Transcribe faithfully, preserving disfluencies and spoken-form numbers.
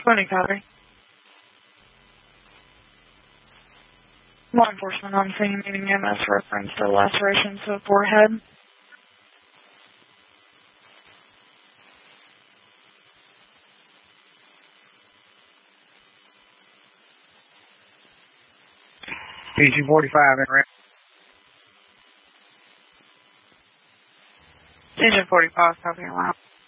twenty copy. Law enforcement on scene needing M S reference to lacerations to the forehead. P G forty-five in red. Agent forty-five, copy around.